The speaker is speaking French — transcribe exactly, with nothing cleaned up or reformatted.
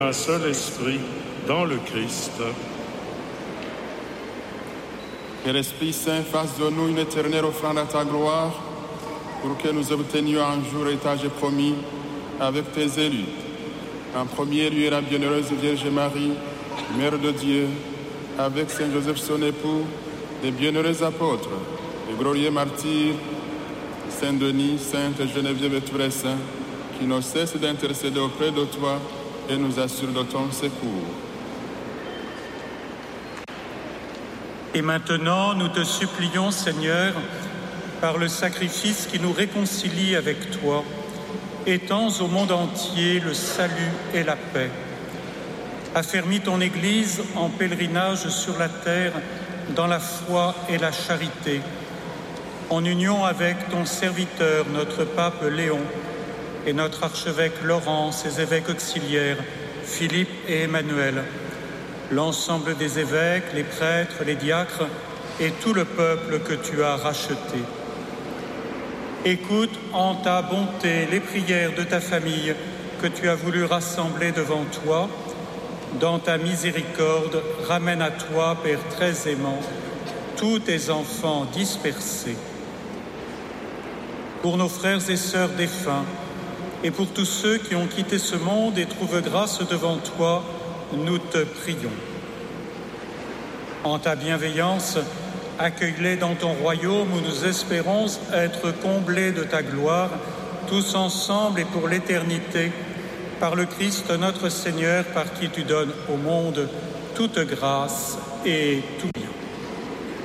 Un seul esprit dans le Christ. Que l'Esprit Saint fasse de nous une éternelle offrande à ta gloire, pour que nous obtenions un jour l'héritage promis avec tes élus. En premier lieu, la bienheureuse Vierge Marie, Mère de Dieu, avec Saint Joseph son époux, les bienheureux apôtres, les glorieux martyrs, Saint Denis, Sainte Geneviève et tous les saints, qui ne cessent d'intercéder auprès de toi et nous assurent de ton secours. Et maintenant, nous te supplions, Seigneur, par le sacrifice qui nous réconcilie avec toi, étends au monde entier le salut et la paix. Affermis ton Église en pèlerinage sur la terre dans la foi et la charité, en union avec ton serviteur, notre pape Léon, et notre archevêque Laurent, ses évêques auxiliaires, Philippe et Emmanuel, l'ensemble des évêques, les prêtres, les diacres et tout le peuple que tu as racheté. Écoute en ta bonté les prières de ta famille que tu as voulu rassembler devant toi. Dans ta miséricorde, ramène à toi, Père très aimant, tous tes enfants dispersés. Pour nos frères et sœurs défunts, et pour tous ceux qui ont quitté ce monde et trouvent grâce devant toi, nous te prions. En ta bienveillance, accueille-les dans ton royaume où nous espérons être comblés de ta gloire, tous ensemble et pour l'éternité, par le Christ notre Seigneur, par qui tu donnes au monde toute grâce et tout bien.